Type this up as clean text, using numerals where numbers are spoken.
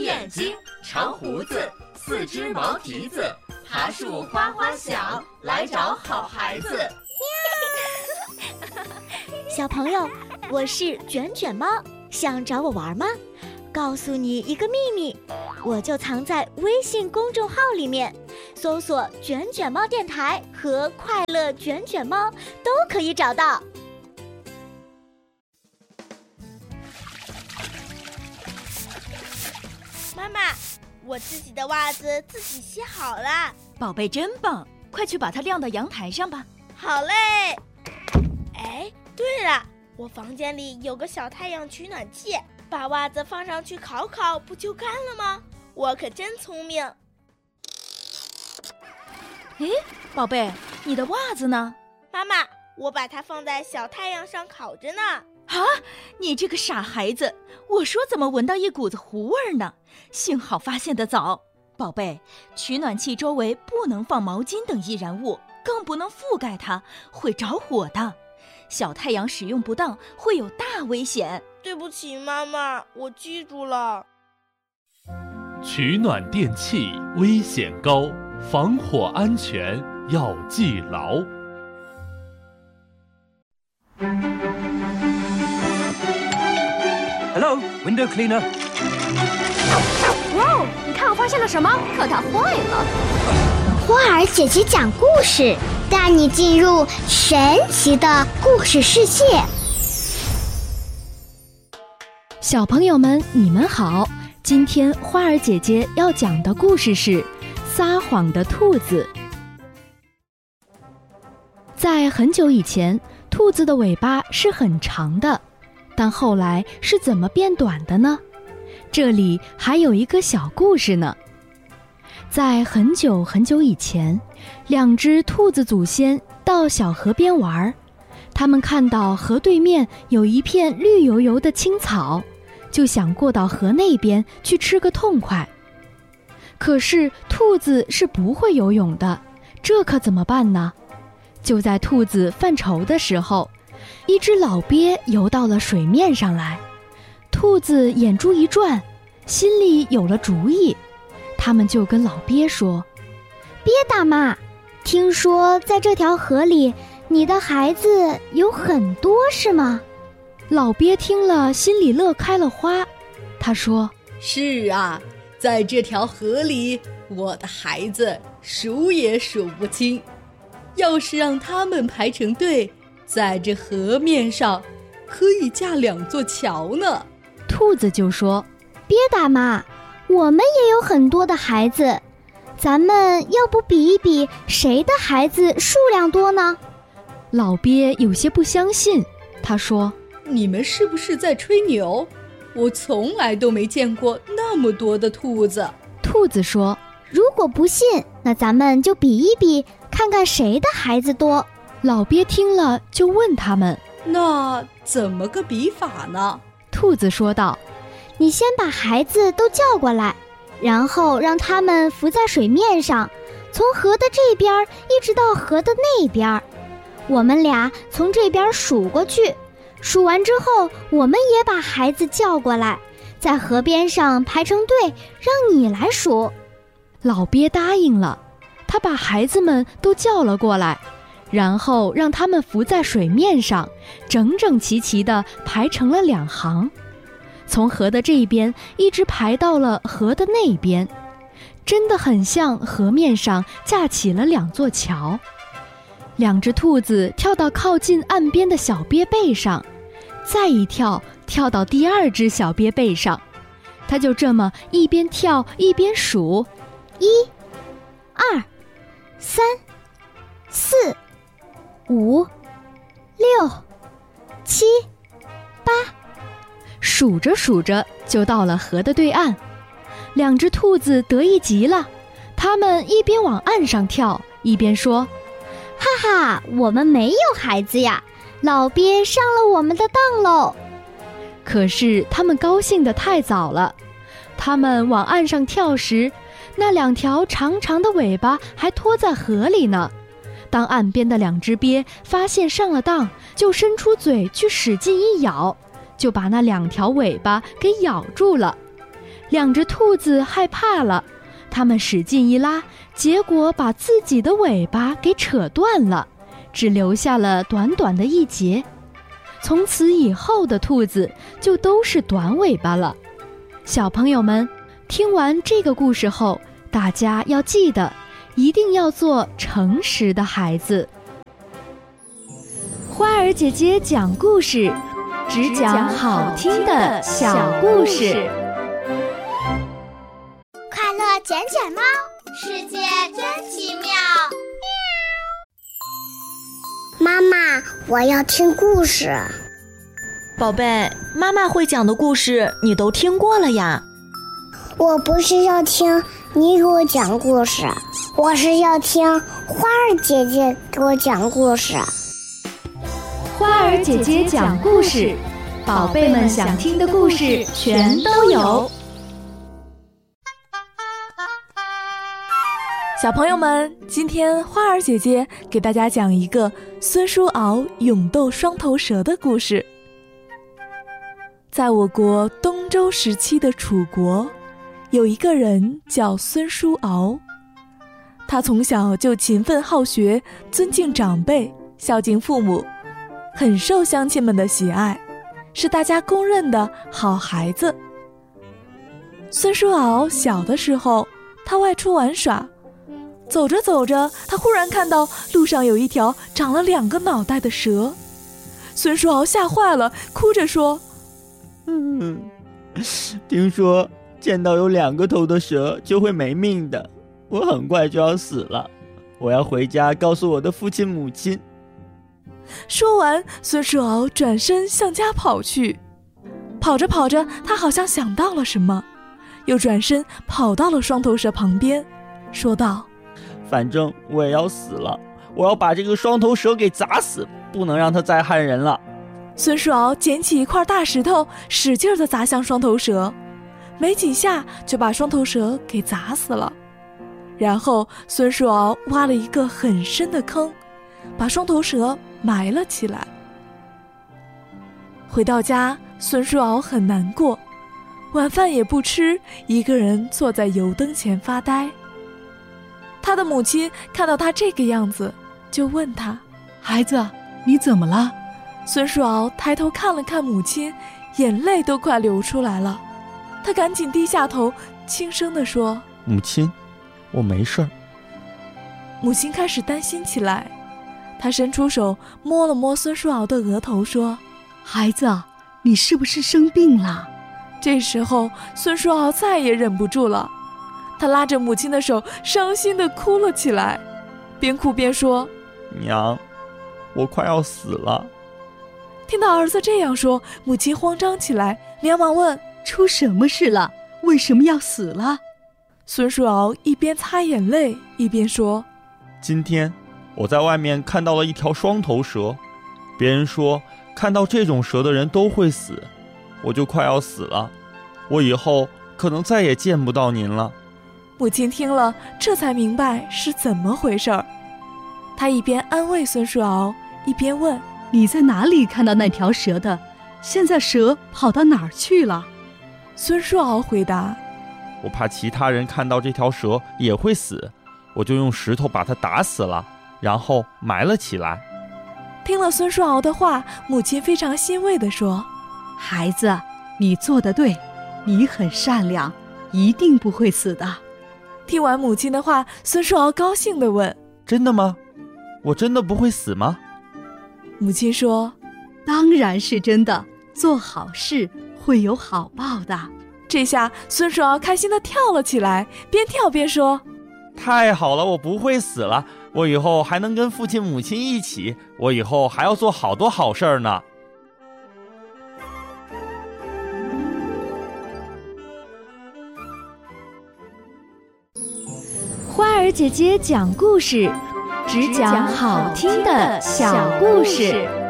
眼睛，长胡子，四只毛蹄子，爬树哗哗响，来找好孩子。 小朋友，我是卷卷猫，想找我玩吗？告诉你一个秘密，我就藏在微信公众号里面，搜索卷卷猫电台和快乐卷卷猫都可以找到。 妈妈，我自己的袜子自己洗好了。 宝贝真棒，快去把它晾到阳台上吧。 好嘞。哎，对了，我房间里有个小太阳取暖器，把袜子放上去烤烤，不就干了吗？我可真聪明。 哎，宝贝，你的袜子呢？ 妈妈，我把它放在小太阳上烤着呢。 啊，你这个傻孩子，我说怎么闻到一股子糊味呢？幸好发现得早。宝贝，取暖器周围不能放毛巾等易燃物，更不能覆盖它，会着火的。小太阳使用不当会有大危险。 对不起妈妈，我记住了。 取暖电器危险高，防火安全要记牢。 Hello, window cleaner. 哇哦，你看我发现了什么？可它坏了。 花儿姐姐讲故事，带你进入神奇的故事世界。 小朋友们，你们好！今天花儿姐姐要讲的故事是撒谎的兔子。在很久以前，兔子的尾巴是很长的，但后来是怎么变短的呢？这里还有一个小故事呢。在很久很久以前，两只兔子祖先到小河边玩，他们看到河对面有一片绿油油的青草，就想过到河那边去吃个痛快。可是兔子是不会游泳的，这可怎么办呢？就在兔子犯愁的时候，一只老鳖游到了水面上来。兔子眼珠一转，心里有了主意，他们就跟老鳖说： 鳖大妈，听说在这条河里，你的孩子有很多是吗？ 老鳖听了心里乐开了花，他说： 是啊，在这条河里，我的孩子数也数不清。要是让他们排成队，在这河面上可以架2座桥呢。 兔子就说： 鳖大妈，我们也有很多的孩子，咱们要不比一比谁的孩子数量多呢？ 老鳖有些不相信，他说： 你们是不是在吹牛？我从来都没见过那么多的兔子。 兔子说： 如果不信，那咱们就比一比，看看谁的孩子多。 老鳖听了就问他们： 那怎么个比法呢？ 兔子说道： 你先把孩子都叫过来，然后让他们浮在水面上，从河的这边一直到河的那边，我们俩从这边数过去，数完之后我们也把孩子叫过来，在河边上排成队，让你来数。 老鳖答应了，他把孩子们都叫了过来，然后让他们浮在水面上，整整齐齐地排成了2行，从河的这边一直排到了河的那边，真的很像河面上架起了2座桥。2只兔子跳到靠近岸边的小鳖背上，再一跳，跳到第2只小鳖背上。它就这么一边跳一边数 ：1、2、3、4、5、6、7、8。 数着数着就到了河的对岸。2只兔子得意极了，它们一边往岸上跳，一边说： 哈哈，我们没有孩子呀，老鳖上了我们的当喽。 可是他们高兴得太早了，他们往岸上跳时，那2条长长的尾巴还拖在河里呢。当岸边的2只鳖发现上了当，就伸出嘴去使劲一咬，就把那2条尾巴给咬住了。 两只兔子害怕了，它们使劲一拉，结果把自己的尾巴给扯断了，只留下了短短的一截。从此以后的兔子就都是短尾巴了。小朋友们，听完这个故事后，大家要记得，一定要做诚实的孩子。花儿姐姐讲故事，只讲好听的小故事。 快乐卷卷猫，世界真奇妙。 妈妈，我要听故事。 宝贝，妈妈会讲的故事你都听过了呀。 我不是要听你给我讲故事，我是要听花儿姐姐给我讲故事。 花儿姐姐讲故事，宝贝们想听的故事全都有。 小朋友们，今天花儿姐姐给大家讲一个孙叔敖勇斗双头蛇的故事。在我国东周时期的楚国，有一个人叫孙叔敖，他从小就勤奋好学，尊敬长辈，孝敬父母，很受乡亲们的喜爱，是大家公认的好孩子。孙叔敖小的时候，他外出玩耍，走着走着，他忽然看到路上有一条长了2个脑袋的蛇。孙叔敖吓坏了，哭着说： 听说见到有2个头的蛇就会没命的，我很快就要死了，我要回家告诉我的父亲母亲。 说完，孙叔敖转身向家跑去。跑着跑着，他好像想到了什么，又转身跑到了双头蛇旁边，说道： 反正我也要死了，我要把这个双头蛇给砸死，不能让它再害人了。 孙叔敖捡起一块大石头，使劲地砸向双头蛇，没几下就把双头蛇给砸死了。然后孙叔敖挖了一个很深的坑，把双头蛇埋了起来。回到家，孙叔敖很难过，晚饭也不吃，一个人坐在油灯前发呆。他的母亲看到他这个样子，就问他： 孩子，你怎么了？ 孙叔敖抬头看了看母亲，眼泪都快流出来了。他赶紧低下头，轻声地说： 母亲，我没事儿。 母亲开始担心起来，她伸出手摸了摸孙叔敖的额头，说： 孩子，你是不是生病了？ 这时候孙叔敖再也忍不住了，他拉着母亲的手，伤心地哭了起来，边哭边说： 娘，我快要死了。 听到儿子这样说，母亲慌张起来，连忙问： 出什么事了？为什么要死了？ 孙叔敖一边擦眼泪一边说： 今天我在外面看到了一条双头蛇，别人说看到这种蛇的人都会死，我就快要死了，我以后可能再也见不到您了。 母亲听了，这才明白是怎么回事儿。她一边安慰孙叔敖，一边问： 你在哪里看到那条蛇的？现在蛇跑到哪儿去了？ 孙叔敖回答： 我怕其他人看到这条蛇也会死，我就用石头把它打死了，然后埋了起来。 听了孙叔敖的话，母亲非常欣慰地说： 孩子，你做得对，你很善良，一定不会死的。 听完母亲的话，孙叔敖高兴地问： 真的吗？我真的不会死吗？ 母亲说： 当然是真的，做好事会有好报的。 这下孙叔敖开心地跳了起来，边跳边说： 太好了，我不会死了，我以后还能跟父亲母亲一起，我以后还要做好多好事呢。 花儿姐姐讲故事，只讲好听的小故事。